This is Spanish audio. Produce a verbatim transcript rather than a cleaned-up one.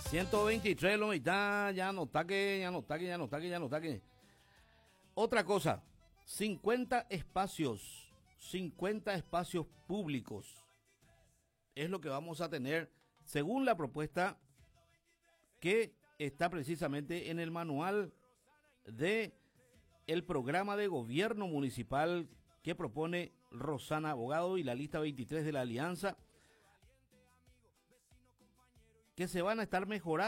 ciento veintitrés lo mitad, ya no taque, ya no taque, ya no taque, ya no taque. Otra cosa, cincuenta espacios, cincuenta espacios públicos es lo que vamos a tener según la propuesta que está precisamente en el manual de el programa de gobierno municipal que propone Rosana Abogado y la lista veintitrés de la Alianza, que se van a estar mejorando